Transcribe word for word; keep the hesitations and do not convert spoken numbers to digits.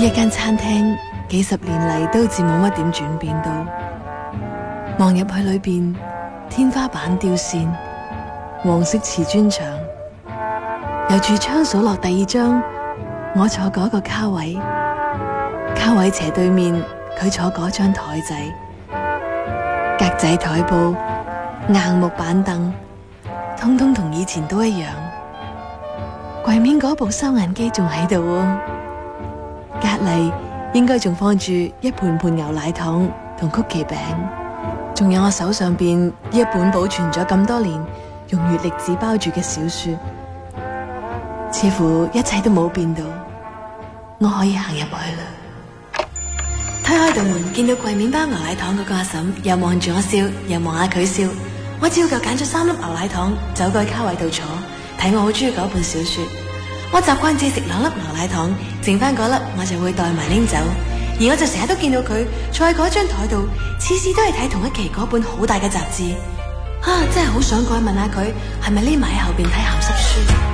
一間餐廳幾十年嚟都似冇乜點轉變到，望入去裏邊，天花板吊線，黃色瓷磚牆，由住窗數落第二張，我坐嗰個卡位，卡位斜對面佢坐嗰張台仔，格仔台布，硬木板凳，通通同以前都一樣。櫃面嗰部收銀機仲喺度喎，隔籬應該仲放住一盤盤牛奶糖同曲奇餅，仲有我手上邊一本保存咗咁多年用月曆紙包住嘅小說，似乎一切都冇變到，我可以行入去啦。推開道門，見到櫃面包牛奶糖嗰個阿嬸又望住我笑，又望下佢笑，我照舊揀咗三粒牛奶糖，走過去卡位度坐，睇我好中意嗰本小說。我習慣只食兩粒牛奶糖，剩翻嗰粒我就會帶埋拎走。而我就成日都見到佢坐喺嗰張台度，次次都係睇同一期嗰本好大嘅雜誌。啊，真係好想過去問下佢係咪匿埋喺後邊睇鹹濕書。